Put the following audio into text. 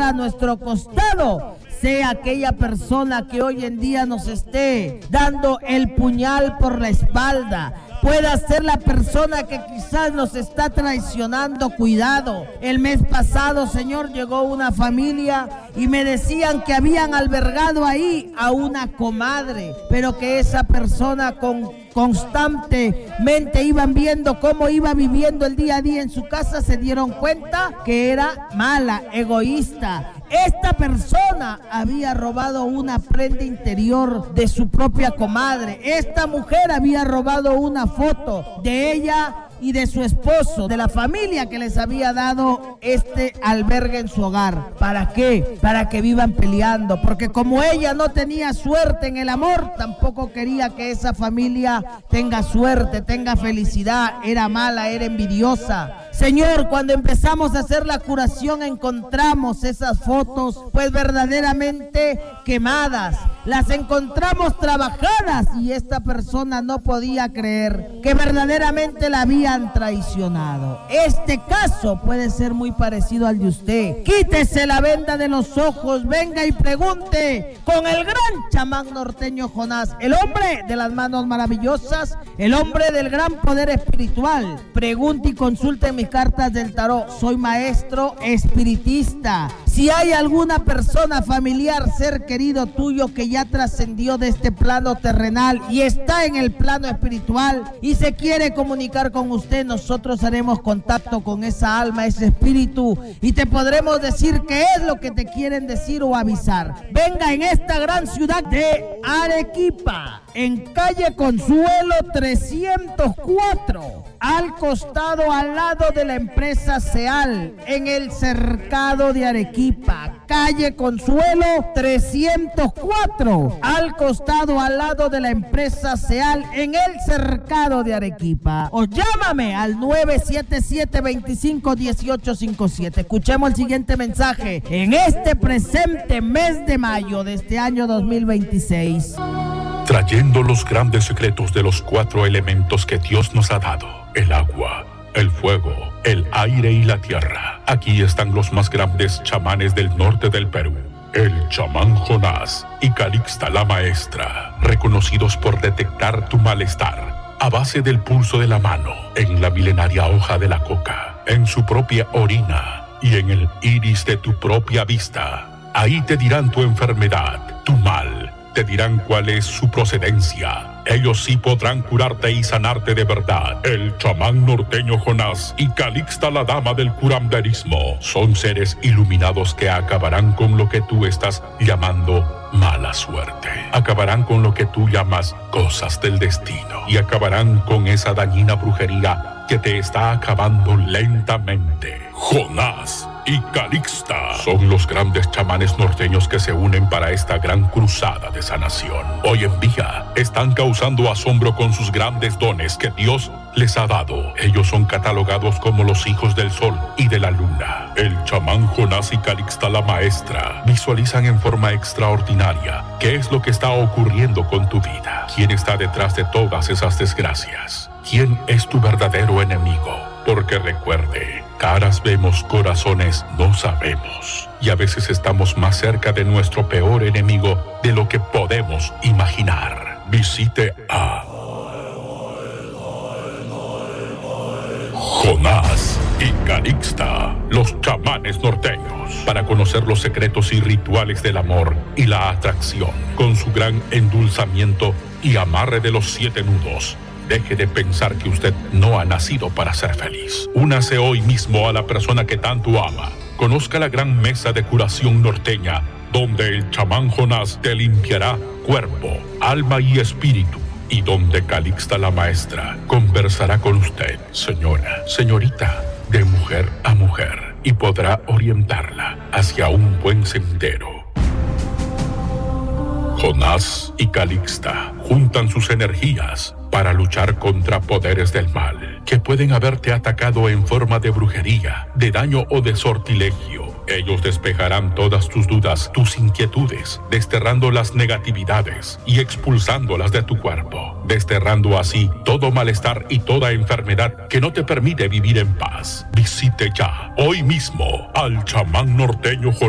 a nuestro costado sea aquella persona que hoy en día nos esté dando el puñal por la espalda. Pueda ser la persona que quizás nos está traicionando. Cuidado. El mes pasado, Señor, llegó una familia y me decían que habían albergado ahí a una comadre, pero que esa persona constantemente iban viendo cómo iba viviendo el día a día en su casa, se dieron cuenta que era mala, egoísta. Esta persona había robado una prenda interior de su propia comadre. Esta mujer había robado una foto de ella y de su esposo, de la familia que les había dado este albergue en su hogar. ¿Para qué? Para que vivan peleando, porque como ella no tenía suerte en el amor, tampoco quería que esa familia tenga suerte, tenga felicidad. Era mala, era envidiosa. Señor, cuando empezamos a hacer la curación encontramos esas fotos pues verdaderamente quemadas, las encontramos trabajadas y esta persona no podía creer que verdaderamente la habían traicionado. Este caso puede ser muy parecido al de usted. Quítese la venda de los ojos, venga y pregunte con el gran chamán norteño Jonás, el hombre de las manos maravillosas, el hombre del gran poder espiritual. Pregunte y consulte en mis cartas del tarot. Soy maestro espiritista. Si hay alguna persona, familiar, ser querido tuyo que ya trascendió de este plano terrenal y está en el plano espiritual y se quiere comunicar con usted, nosotros haremos contacto con esa alma, ese espíritu, y te podremos decir qué es lo que te quieren decir o avisar. Venga en esta gran ciudad de Arequipa, en calle Consuelo 304, al costado, al lado de la empresa Seal, en el cercado de Arequipa. Calle Consuelo 304, al costado, al lado de la empresa Seal, en el cercado de Arequipa. O llámame al 977-25-1857. Escuchemos el siguiente mensaje en este presente mes de mayo de este año 2026. Trayendo los grandes secretos de los 4 elementos que Dios nos ha dado: el agua, el fuego, el aire y la tierra. Aquí están los más grandes chamanes del norte del Perú: el chamán Jonás y Calixta la maestra, reconocidos por detectar tu malestar a base del pulso de la mano, en la milenaria hoja de la coca, en su propia orina y en el iris de tu propia vista. Ahí te dirán tu enfermedad, tu mal. Te dirán cuál es su procedencia. Ellos sí podrán curarte y sanarte de verdad. El chamán norteño Jonás y Calixta la dama del curanderismo son seres iluminados que acabarán con lo que tú estás llamando mala suerte. Acabarán con lo que tú llamas cosas del destino. Y acabarán con esa dañina brujería que te está acabando lentamente. Jonás y Calixta son los grandes chamanes norteños que se unen para esta gran cruzada de sanación. Hoy en día están causando asombro con sus grandes dones que Dios les ha dado. Ellos son catalogados como los hijos del sol y de la luna. El chamán Jonás y Calixta la maestra visualizan en forma extraordinaria qué es lo que está ocurriendo con tu vida. ¿Quién está detrás de todas esas desgracias? ¿Quién es tu verdadero enemigo? Porque recuerde, caras vemos, corazones no sabemos. Y a veces estamos más cerca de nuestro peor enemigo de lo que podemos imaginar. Visite a Jonás y Calixta, los chamanes norteños, para conocer los secretos y rituales del amor y la atracción, con su gran endulzamiento y amarre de los 7 nudos. Deje de pensar que usted no ha nacido para ser feliz. Únase hoy mismo a la persona que tanto ama. Conozca la gran mesa de curación norteña, donde el chamán Jonás te limpiará cuerpo, alma y espíritu, y donde Calixta la maestra conversará con usted, señora, señorita, de mujer a mujer, y podrá orientarla hacia un buen sendero. Jonás y Calixta juntan sus energías para luchar contra poderes del mal que pueden haberte atacado en forma de brujería, de daño o de sortilegio. Ellos despejarán todas tus dudas, tus inquietudes, desterrando las negatividades y expulsándolas de tu cuerpo, desterrando así todo malestar y toda enfermedad que no te permite vivir en paz. Visite ya, hoy mismo, al chamán norteño Jonás